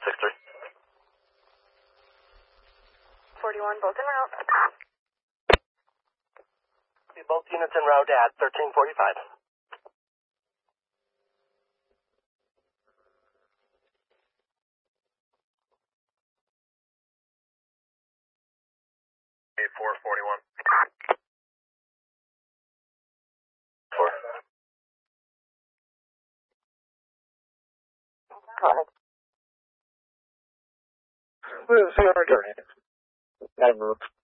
6-3. 41, both en route. Both units en route at 1345. A441. 4. Go ahead. We'll see our journey.